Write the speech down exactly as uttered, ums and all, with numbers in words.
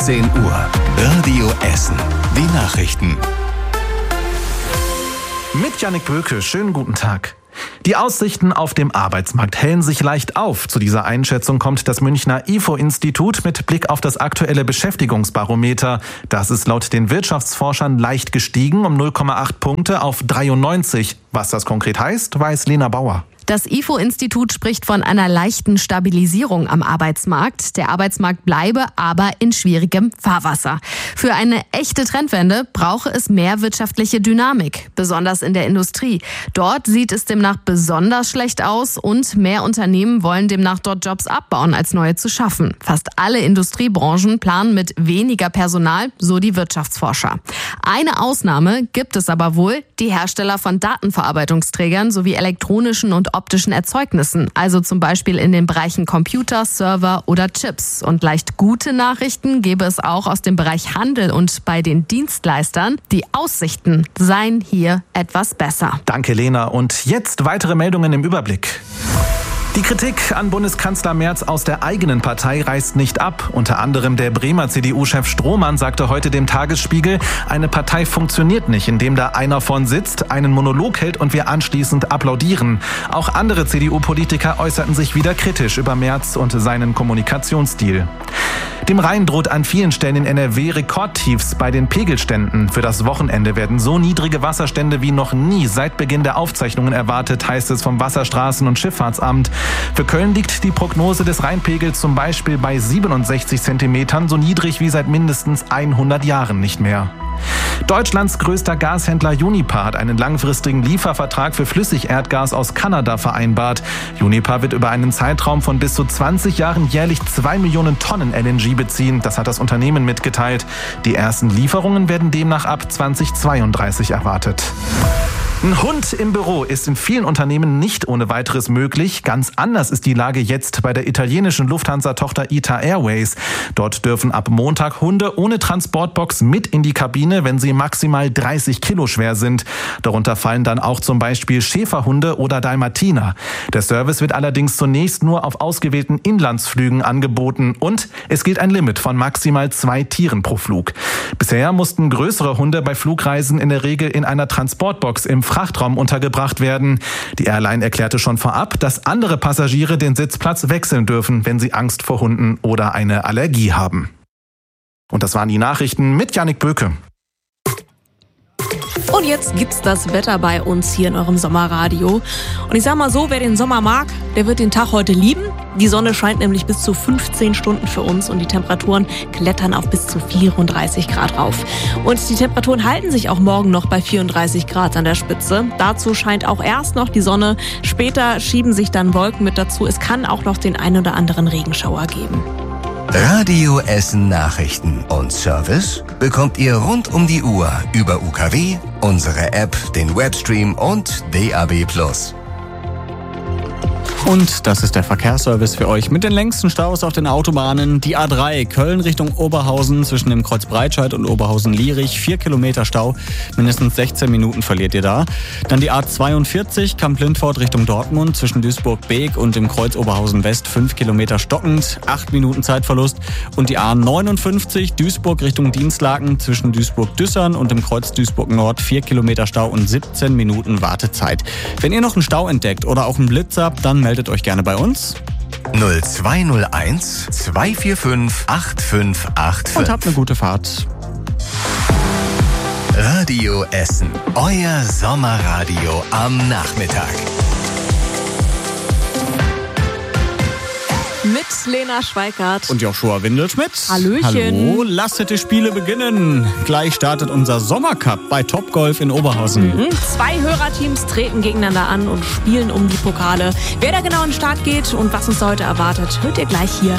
zehn Uhr. Radio Essen. Die Nachrichten. Mit Jannik Böke, schönen guten Tag. Die Aussichten auf dem Arbeitsmarkt hellen sich leicht auf. Zu dieser Einschätzung kommt das Münchner I F O-Institut mit Blick auf das aktuelle Beschäftigungsbarometer. Das ist laut den Wirtschaftsforschern leicht gestiegen um null Komma acht Punkte auf dreiundneunzig. Was das konkret heißt, weiß Lena Bauer. Das I F O-Institut spricht von einer leichten Stabilisierung am Arbeitsmarkt. Der Arbeitsmarkt bleibe aber in schwierigem Fahrwasser. Für eine echte Trendwende brauche es mehr wirtschaftliche Dynamik, besonders in der Industrie. Dort sieht es demnach besonders schlecht aus und mehr Unternehmen wollen demnach dort Jobs abbauen, als neue zu schaffen. Fast alle Industriebranchen planen mit weniger Personal, so die Wirtschaftsforscher. Eine Ausnahme gibt es aber wohl, die Hersteller von Datenverarbeitungsträgern sowie elektronischen und optischen Erzeugnissen, also zum Beispiel in den Bereichen Computer, Server oder Chips. Und leicht gute Nachrichten gäbe es auch aus dem Bereich Handel und bei den Dienstleistern. Die Aussichten seien hier etwas besser. Danke, Lena. Und jetzt weitere Meldungen im Überblick. Die Kritik an Bundeskanzler Merz aus der eigenen Partei reißt nicht ab. Unter anderem der Bremer C D U-Chef Strohmann sagte heute dem Tagesspiegel, eine Partei funktioniert nicht, indem da einer vorn sitzt, einen Monolog hält und wir anschließend applaudieren. Auch andere C D U-Politiker äußerten sich wieder kritisch über Merz und seinen Kommunikationsstil. Dem Rhein droht an vielen Stellen in N R W Rekordtiefs bei den Pegelständen. Für das Wochenende werden so niedrige Wasserstände wie noch nie seit Beginn der Aufzeichnungen erwartet, heißt es vom Wasserstraßen- und Schifffahrtsamt. Für Köln liegt die Prognose des Rheinpegels zum Beispiel bei siebenundsechzig Zentimetern, so niedrig wie seit mindestens hundert Jahren nicht mehr. Deutschlands größter Gashändler Uniper hat einen langfristigen Liefervertrag für Flüssigerdgas aus Kanada vereinbart. Uniper wird über einen Zeitraum von bis zu zwanzig Jahren jährlich zwei Millionen Tonnen L N G beziehen. Das hat das Unternehmen mitgeteilt. Die ersten Lieferungen werden demnach ab zweitausendzweiunddreißig erwartet. Ein Hund im Büro ist in vielen Unternehmen nicht ohne weiteres möglich. Ganz anders ist die Lage jetzt bei der italienischen Lufthansa-Tochter I T A Airways. Dort dürfen ab Montag Hunde ohne Transportbox mit in die Kabine, wenn sie maximal dreißig Kilo schwer sind. Darunter fallen dann auch zum Beispiel Schäferhunde oder Dalmatiner. Der Service wird allerdings zunächst nur auf ausgewählten Inlandsflügen angeboten und es gilt ein Limit von maximal zwei Tieren pro Flug. Bisher mussten größere Hunde bei Flugreisen in der Regel in einer Transportbox im Frachtraum untergebracht werden. Die Airline erklärte schon vorab, dass andere Passagiere den Sitzplatz wechseln dürfen, wenn sie Angst vor Hunden oder eine Allergie haben. Und das waren die Nachrichten mit Jannik Böke. Und jetzt gibt's das Wetter bei uns hier in eurem Sommerradio. Und ich sag mal so, wer den Sommer mag, der wird den Tag heute lieben. Die Sonne scheint nämlich bis zu fünfzehn Stunden für uns und die Temperaturen klettern auf bis zu vierunddreißig Grad rauf. Und die Temperaturen halten sich auch morgen noch bei vierunddreißig Grad an der Spitze. Dazu scheint auch erst noch die Sonne. Später schieben sich dann Wolken mit dazu. Es kann auch noch den ein oder anderen Regenschauer geben. Radio Essen Nachrichten und Service bekommt ihr rund um die Uhr über U K W, unsere App, den Webstream und D A B plus. Und das ist der Verkehrsservice für euch mit den längsten Staus auf den Autobahnen. Die A drei Köln Richtung Oberhausen zwischen dem Kreuz Breitscheid und Oberhausen-Lierich. Vier Kilometer Stau, mindestens sechzehn Minuten verliert ihr da. Dann die A zweiundvierzig Kamp-Lindfort Richtung Dortmund zwischen Duisburg-Beek und dem Kreuz Oberhausen-West. Fünf Kilometer stockend, acht Minuten Zeitverlust. Und die A neunundfünfzig Duisburg Richtung Dienstlaken zwischen Duisburg-Düssern und dem Kreuz Duisburg-Nord. Vier Kilometer Stau und siebzehn Minuten Wartezeit. Wenn ihr noch einen Stau entdeckt oder auch einen Blitz habt, dann meldet euch gerne bei uns. null zwei null eins zwei vier fünf acht fünf acht fünf. Und habt eine gute Fahrt. Radio Essen, euer Sommerradio am Nachmittag. Mit Lena Schweikart. Und Joshua Windelschmidt. Hallöchen. Hallo, lasst die Spiele beginnen. Gleich startet unser Sommercup bei Topgolf in Oberhausen. Mhm. Zwei Hörerteams treten gegeneinander an und spielen um die Pokale. Wer da genau an den Start geht und was uns heute erwartet, hört ihr gleich hier